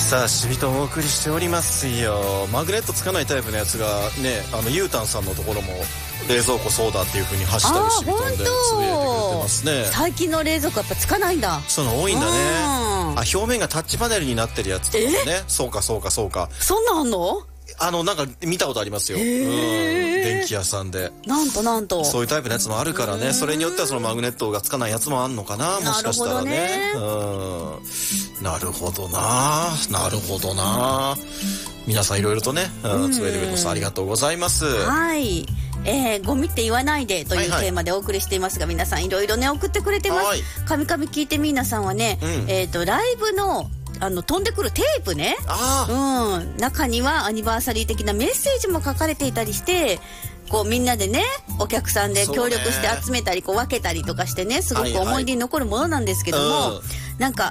さあしびとお送りしておりますよ。マグネットつかないタイプのやつがね、ゆうたんさんのところも冷蔵庫そうだっていう風にハッシュタグしびとんでつぶやいてくれてますね。 最近の冷蔵庫やっぱつかないんだ。 そういうの多いんだね。表面がタッチパネルになってるやつとかもね。そうか。そんなんあんの？ なんか見たことありますよ。電気屋さんで。 なんと。 そういうタイプのやつもあるからね。それによってはそのマグネットがつかないやつもあんのかな。もしかしたらね。なるほどな。皆さんいろいろとね、つぶやいてくれます。ありがとうございます。 はい。ゴミって言わないでというテーマでお送りしていますが、皆さんいろいろね送ってくれてます。カミカミ聞いてみーなさんはね、ライブの飛んでくるテープね。中にはアニバーサリー的なメッセージも書かれていたりして、こうみんなでね、お客さんで協力して集めたり、こう分けたりとかしてね、すごく思い出に残るものなんですけども、なんか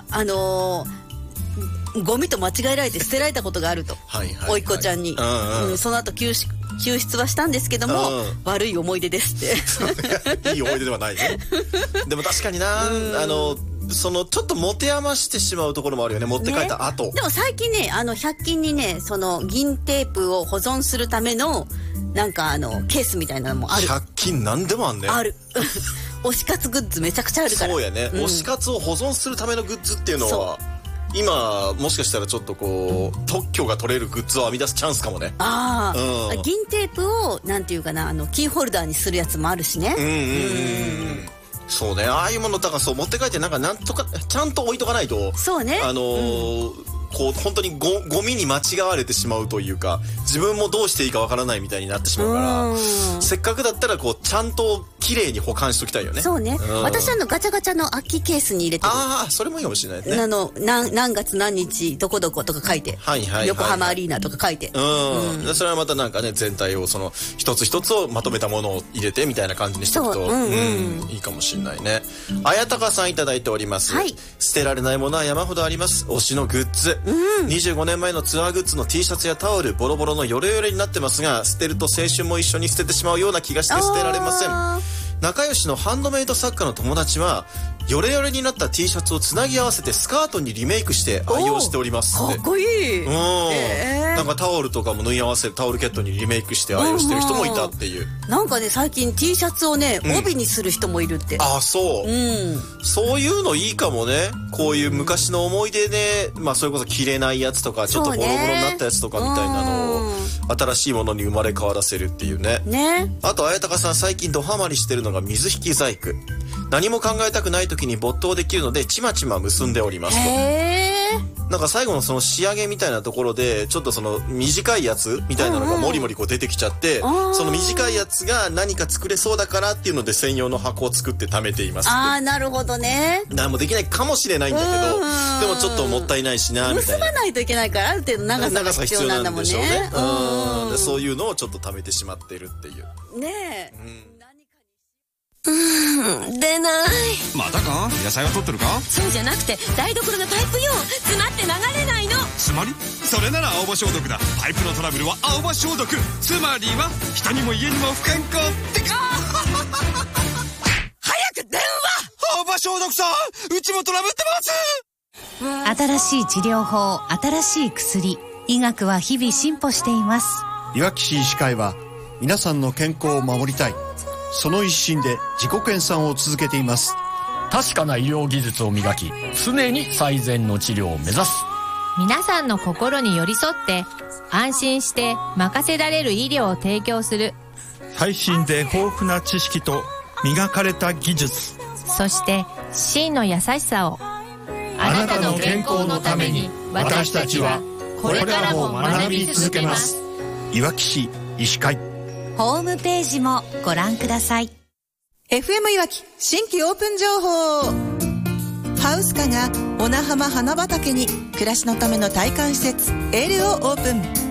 ゴミと間違えられて捨てられたことがあると、おいっ子ちゃんに、その後救出はしたんですけども、悪い思い出ですっていい思い出ではないね。でも確かにな、そのちょっと持て余してしまうところもあるよね、持って帰った後、ね、 でも最近ね、100均にね、その銀テープを保存するためのなんかケースみたいなのもある。 100均なんでもあんね。 ある推し活グッズめちゃくちゃあるから。 そうやね、推し活を保存するためのグッズっていうのは今もしかしたらちょっとこう特許が取れるグッズを編み出すチャンスかもね。銀テープをなんていうかな、キーホルダーにするやつもあるしね。そうね、ああいうものだからそう持って帰ってなんとかちゃんと置いとかないと、そうね、こう本当にゴミに間違われてしまうというか、自分もどうしていいかわからないみたいになってしまうから、せっかくだったらこうちゃんと綺麗に保管しときたいよね。そうね、私ガチャガチャの空きケースに入れてる。それもいいかもしれないね。何月何日どことか書いて、横浜アリーナとか書いて、それはまたなんかね、全体をその一つ一つをまとめたものを入れてみたいな感じにしておくといいかもしれないね。綾鷹さんいただいております。捨てられないものは山ほどあります。推しのグッズ、25年前のツアーグッズの T シャツやタオル、ボロボロのヨレヨレになってますが、捨てると青春も一緒に捨ててしまうような気がして捨てられません。仲良しのハンドメイド作家の友達はヨレヨレになった T シャツをつなぎ合わせてスカートにリメイクして愛用しておりますって。かっこいい。なんかタオルとかも縫い合わせるタオルケットにリメイクして愛用してる人もいたっていう。なんかね、最近 T シャツをね、帯にする人もいるって。そう、そういうのいいかもね。こういう昔の思い出で、まあそれこそ着れないやつとかちょっとボロボロになったやつとかみたいなのを新しいものに生まれ変わらせるっていうね。あと綾鷹さん最近ドハマりしてるのが水引き細工。何も考えたくない時に没頭できるのでちまちま結んでおりますと。なんか最後のその仕上げみたいなところでちょっとその短いやつみたいなのがもりもりこう出てきちゃって、その短いやつが何か作れそうだからっていうので専用の箱を作って貯めていますって。なるほどね。何もできないかもしれないんだけど、でもちょっともったいないしなみたいな。結ばないといけないからある程度長さが必要なんだもんね。でそういうのをちょっと貯めてしまってるっていうね。 出ない。 またか？野菜を取ってるか？ そうじゃなくて台所がパイプよ、詰まって流れないの。 つまり？それなら青葉消毒だ。パイプのトラブルは青葉消毒。つまりは人にも家にも不健康ってか。早く電話。青葉消毒さん、うちもトラブってます。新しい治療法、新しい薬、医学は日々進歩しています。 いわき市医師会は皆さんの健康を守りたい、その一心で自己研鑽を続けています。 確かな医療技術を磨き、常に最善の治療を目指す。 皆さんの心に寄り添って安心して任せられる医療を提供する。 最新で豊富な知識と磨かれた技術、 そして真の優しさを。 あなたの健康のために私たちはこれからも学び続けます。 いわき市医師会。 ホームページもご覧ください。 FM いわき新規オープン情報。ハウスカが小名浜花畑に暮らしのための体感施設エルをオープン。